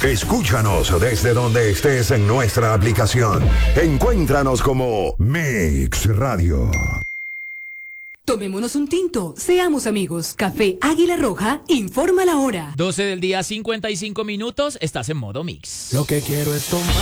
Escúchanos desde donde estés en nuestra aplicación. Encuéntranos como Mix Radio. Tomémonos un tinto, seamos amigos. Café Águila Roja, informa la hora. 12 del día, 55 minutos, estás en modo mix. Lo que quiero es tomar